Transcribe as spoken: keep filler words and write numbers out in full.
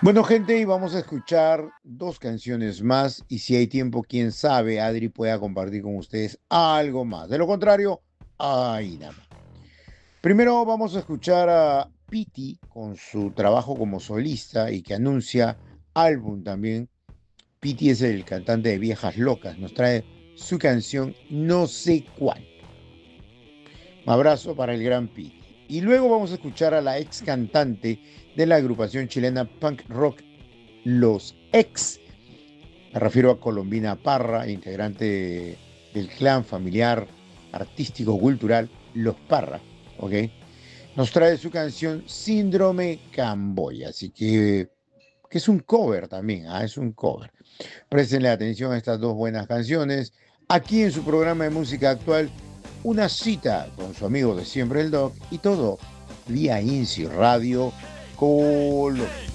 Bueno, gente, y vamos a escuchar dos canciones más y si hay tiempo, quién sabe, Adri pueda compartir con ustedes algo más. De lo contrario, ahí nada más. Primero vamos a escuchar a Piti con su trabajo como solista y que anuncia álbum también. Piti es el cantante de Viejas Locas, nos trae su canción No sé cuánto. Un abrazo para el gran Piti. Y luego vamos a escuchar a la ex cantante de la agrupación chilena punk rock Los Ex. Me refiero a Colombina Parra, integrante del clan familiar artístico-cultural Los Parra, ¿ok? Nos trae su canción Síndrome Camboya, así que, que es un cover también, ¿ah? Es un cover. Préstenle atención a estas dos buenas canciones. Aquí en su programa de música actual, una cita con su amigo de siempre, el Doc, y todo vía INSI Radio Colombia.